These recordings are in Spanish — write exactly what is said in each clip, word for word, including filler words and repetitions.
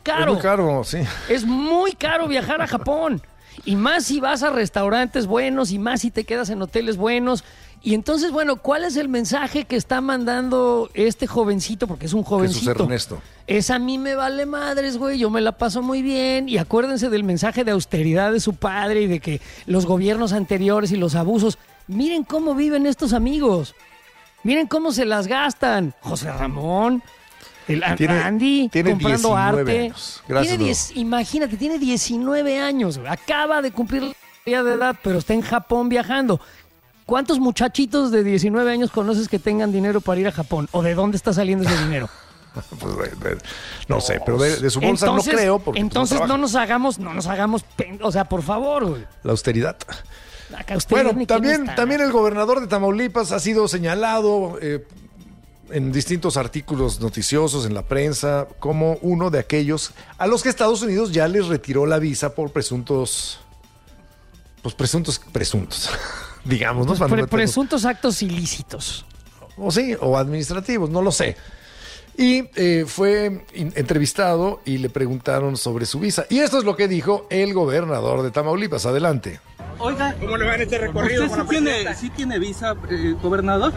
caro. Es muy caro, sí. Es muy caro viajar a Japón. Y más si vas a restaurantes buenos y más si te quedas en hoteles buenos. Y entonces, bueno, ¿cuál es el mensaje que está mandando este jovencito? Porque es un jovencito. Jesús Ernesto. Es a mí me vale madres, güey, yo me la paso muy bien. Y acuérdense del mensaje de austeridad de su padre y de que los gobiernos anteriores y los abusos. Miren cómo viven estos amigos. Miren cómo se las gastan. José Ramón, el tiene, Andy, tiene comprando arte. Años. Gracias, tiene diez, imagínate, tiene diecinueve años. Güey. Acaba de cumplir la mayoría de edad, pero está en Japón viajando. ¿Cuántos muchachitos de diecinueve años conoces que tengan dinero para ir a Japón? ¿O de dónde está saliendo ese dinero? Pues, de, de, no sé, pero de, de su bolsa entonces, no creo. Porque entonces no, no nos hagamos, no nos hagamos, o sea, por favor. Güey. La austeridad. Acá usted bueno, ni también, está. también el gobernador de Tamaulipas ha sido señalado eh, en distintos artículos noticiosos en la prensa como uno de aquellos a los que Estados Unidos ya les retiró la visa por presuntos, pues presuntos, presuntos, digamos, ¿no? Pues pre- presuntos actos ilícitos. O sí, o administrativos, no lo sé. Y eh, fue in- entrevistado y le preguntaron sobre su visa. Y esto es lo que dijo el gobernador de Tamaulipas. Adelante. Oiga, ¿cómo le va en este recorrido? ¿usted sí tiene, sí tiene visa, eh, gobernador?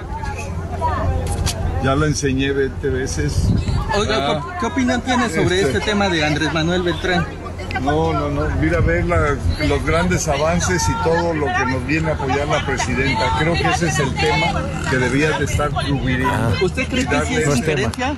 Ya lo enseñé veinte veces. Oiga, Ah, ¿qué, ¿qué opinión tiene sobre este. este tema de Andrés Manuel Beltrán? No, no, no. Mira, ver la- los grandes avances y todo lo que nos viene a apoyar la presidenta. Creo que ese es el tema que debías de estar cubriendo. ¿Usted cree Y que sí darle- es No es injerencia?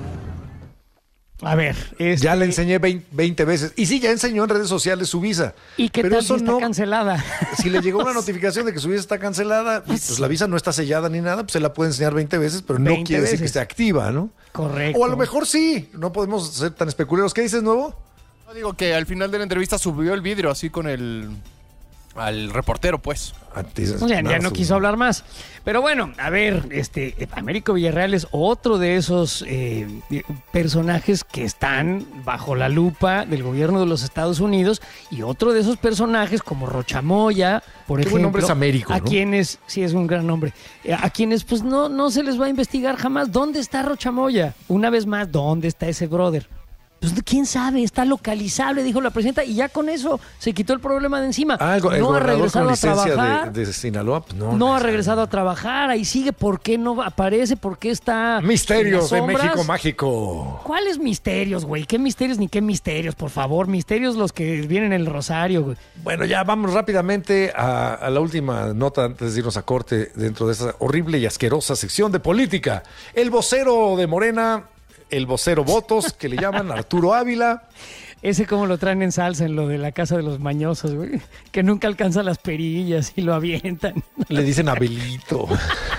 A ver, este, Ya le enseñé veinte veces. Y sí, ya enseñó en redes sociales su visa. ¿y qué Pero tal si eso está no. cancelada? Si le llegó una notificación de que su visa está cancelada, pues la visa no está sellada ni nada, pues se la puede enseñar veinte veces, pero no veinte quiere decir que veces. esté activa, ¿no? Correcto. O a lo mejor sí. No podemos ser tan especuleros. ¿Qué dices, nuevo? No, digo que al final de la entrevista subió el vidrio así con el al reportero, pues. Antes, O sea, ya nada, no su- quiso hablar más. Pero bueno, a ver, este Américo Villarreal es otro de esos eh, personajes que están bajo la lupa del gobierno de los Estados Unidos y otro de esos personajes como Rochamoya, por Qué ejemplo. buen nombre es Américo, A ¿no? quienes, sí es un gran nombre, eh, a quienes pues no, no se les va a investigar jamás. ¿Dónde está Rochamoya? Una vez más, ¿dónde está ese brother? Pues quién sabe, está localizable, dijo la presidenta, y ya con eso se quitó el problema de encima. Ah, el, go- el no ha gobernador regresado con a licencia trabajar. de, de Sinaloa, pues no. No ha regresado a trabajar, ahí sigue. ¿Por qué no aparece? ¿Por qué está Misterios en de las sombras? México Mágico. ¿Cuáles misterios, güey? ¿Qué misterios ni qué misterios, por favor? Misterios los que vienen en el Rosario, güey. Bueno, ya vamos rápidamente a, a la última nota antes de irnos a corte dentro de esa horrible y asquerosa sección de política. El vocero de Morena, el vocero votos, que le llaman Arturo Ávila. Ese como lo traen en salsa en lo de la casa de los mañosos, güey. Que nunca alcanza las perillas y lo avientan. Le dicen Abelito.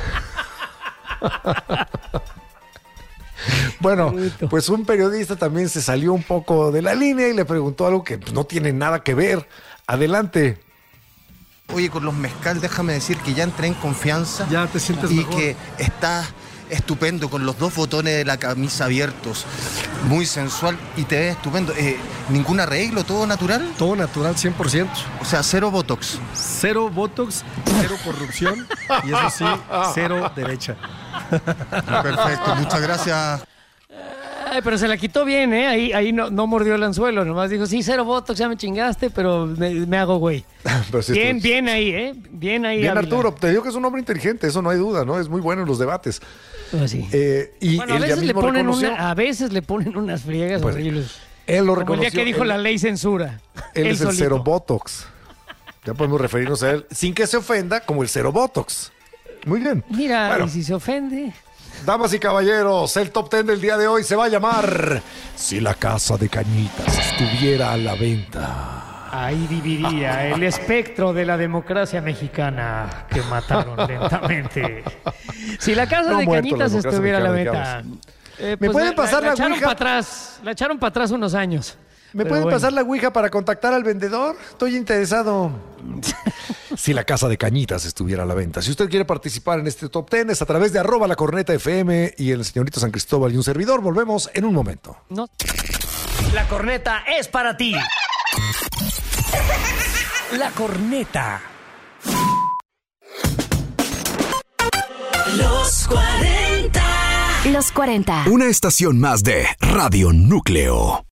Bueno, pues un periodista también se salió un poco de la línea y le preguntó algo que pues, no tiene nada que ver. Adelante. Oye, con los mezcal, déjame decir que ya entré en confianza. Ya te sientes y mejor. que estás estupendo con los dos botones de la camisa abiertos. Muy sensual y te ves estupendo. Eh, ¿Ningún arreglo? ¿Todo natural? Todo natural, cien por ciento. O sea, cero botox. Cero botox, cero corrupción y eso sí, cero derecha. Perfecto, muchas gracias. Ay, pero se la quitó bien, ¿eh? Ahí, ahí no, no mordió el anzuelo, nomás dijo, sí, cero botox, ya me chingaste, pero me, me hago güey. Pero sí Bien, estuvo- bien ahí, ¿eh? Bien ahí. Bien, Ávila. Arturo, te digo que es un hombre inteligente, eso no hay duda, ¿no? Es muy bueno en los debates. Pues sí. Eh, y Bueno, a él ya veces, le mismo ponen reconoció, una, a veces le ponen unas friegas Pues, horribles. él lo Como el reconoció. día que dijo él, la ley censura. él es el solito. cero botox. Ya podemos referirnos a él sin que se ofenda como el cero botox. Muy bien. Mira, Bueno. y si se ofende... Damas y caballeros, el top ten del día de hoy se va a llamar Si la casa de Cañitas estuviera a la venta. Ahí viviría el espectro de la democracia mexicana que mataron lentamente. Si la casa No ha de muerto la Cañitas democracia estuviera a la mexicana, venta... ¿de eh, ¿Me pueden pasar la echaron ouija? para atrás, la echaron para atrás unos años. ¿Me Pero pueden bueno. pasar la ouija para contactar al vendedor? Estoy interesado. Si la casa de Cañitas estuviera a la venta. Si usted quiere participar en este top ten es a través de arroba la corneta F M y el señorito San Cristóbal y un servidor. Volvemos en un momento. No. La corneta es para ti. La corneta. Los cuarenta. Los cuarenta. Una estación más de Radio Núcleo.